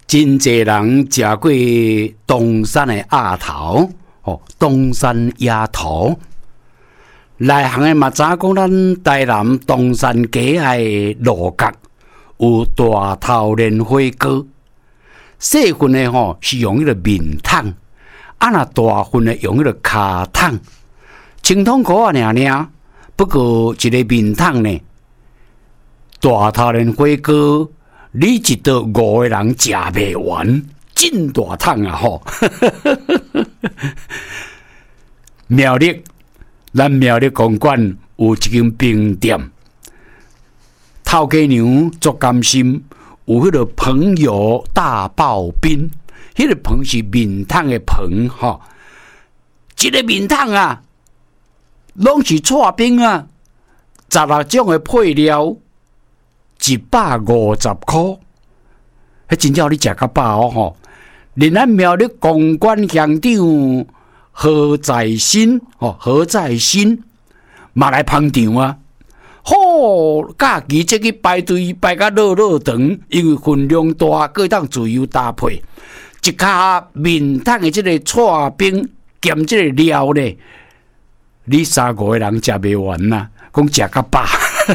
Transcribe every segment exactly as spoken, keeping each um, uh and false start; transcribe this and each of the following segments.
真侪人食过东山的鸭头，哦，东山鸭头。内行的嘛知影讲，咱台南东山街的路角有大头莲花糕，细份的吼是用迄个面桶，啊那大份的用迄个卡桶，清汤苦啊尔尔。不过一个面桶呢，大头莲花糕，你一道五个人食袂完，真大桶啊吼！苗栗，咱苗栗公馆有一间冰店，头家娘足甘心，有迄个朋友大刨冰，迄、那个盆是面桶的盆吼，一个面桶啊！拢是串冰啊，十六种的配料，一百五十块。迄真正你食较饱哦吼！连咱苗栗公馆乡长何在新吼，何在新嘛来捧场啊！好，假期即去排队排甲热热长，因为分量大，各当自由搭配。一卡面桶的即个串冰兼即个料呢？你三五个人食袂完呐，讲食较饱，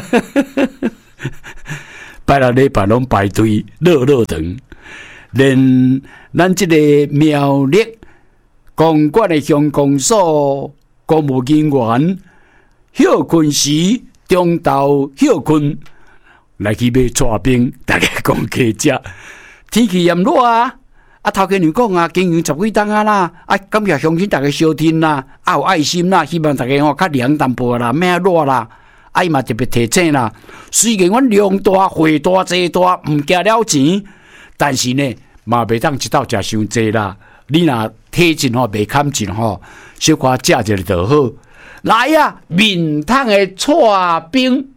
拜六礼拜拢排队热热长，连咱即个苗栗公馆的乡公所公务人员休困时中昼休困来去买串冰，大家讲加食。天气炎热啊！啊，头家娘讲啊，经营十几档啊啦，啊，感谢乡亲大家收听啦，啊有爱心啦，希望大家吼较凉淡薄啦，免热啦。啊，伊嘛特别提醒啦，虽然阮量大、货大、济大，毋加了钱，但是呢，嘛袂当一道食伤济啦。你若体质吼袂堪进吼，小可食一下就好。来啊，面桶的串冰。